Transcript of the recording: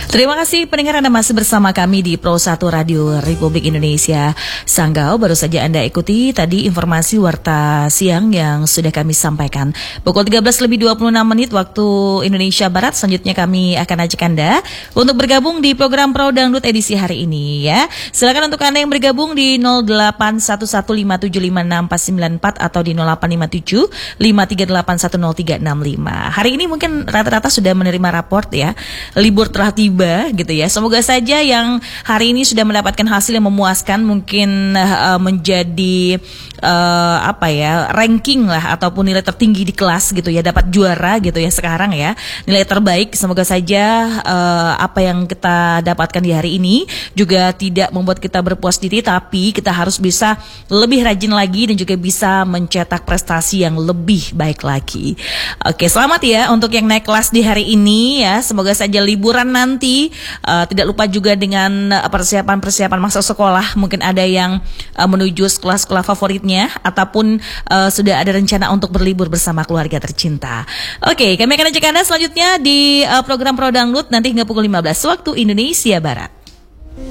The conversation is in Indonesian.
Terima kasih pendengar, Anda masih bersama kami di Pro 1 Radio Republik Indonesia Sanggau. Baru saja Anda ikuti tadi informasi warta siang yang sudah kami sampaikan. Pukul 13:26 waktu Indonesia Barat. Selanjutnya kami akan ajak Anda untuk bergabung di program Pro Dangdut edisi hari ini ya. Silakan untuk Anda yang bergabung di 081157569494 atau di 085753810365. Hari ini mungkin rata-rata sudah menerima raport ya. Libur telah tiba gitu ya. Semoga saja yang hari ini sudah mendapatkan hasil yang memuaskan, mungkin menjadi ranking lah ataupun nilai tertinggi di kelas gitu ya, dapat juara gitu ya sekarang ya, nilai terbaik. Semoga saja apa yang kita dapatkan di hari ini juga tidak membuat kita berpuas diri, tapi kita harus bisa lebih rajin lagi dan juga bisa mencetak prestasi yang lebih baik lagi. Oke, selamat ya untuk yang naik kelas di hari ini ya. Semoga saja liburan nanti tidak lupa juga dengan persiapan masa sekolah. Mungkin ada yang menuju sekolah-sekolah favoritnya ataupun sudah ada rencana untuk berlibur bersama keluarga tercinta. Oke, kami akan ajak Anda selanjutnya di program Pro Dangdut nanti hingga pukul 15 waktu Indonesia Barat.